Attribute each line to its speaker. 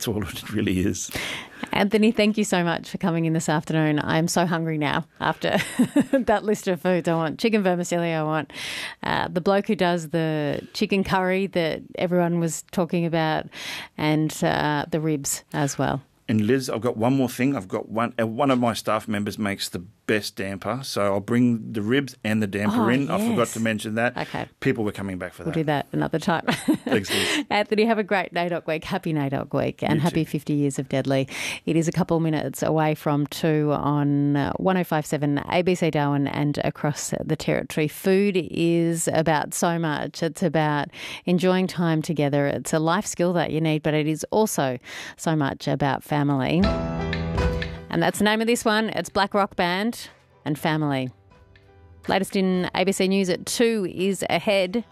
Speaker 1: That's all it really is.
Speaker 2: Anthony, thank you so much for coming in this afternoon. I'm so hungry now after that list of foods. I want chicken vermicelli. I want the bloke who does the chicken curry that everyone was talking about, and the ribs as well.
Speaker 1: And Liz, I've got one more thing. I've got one of my staff members makes the best damper, so I'll bring the ribs and the damper in.
Speaker 2: Yes.
Speaker 1: I forgot to mention that.
Speaker 2: Okay.
Speaker 1: People were coming back for that.
Speaker 2: We'll do that another time.
Speaker 1: Thanks, Liz.
Speaker 2: Anthony, have a great NAIDOC week. Happy NAIDOC week, and
Speaker 1: You
Speaker 2: happy
Speaker 1: too.
Speaker 2: 50 years of Deadly. It is a couple of minutes away from 2 on 105.7 ABC Darwin and across the Territory. Food is about so much. It's about enjoying time together. It's a life skill that you need, but it is also so much about family. And that's the name of this one. It's Black Rock Band and Family. Latest in ABC News at 2 is ahead.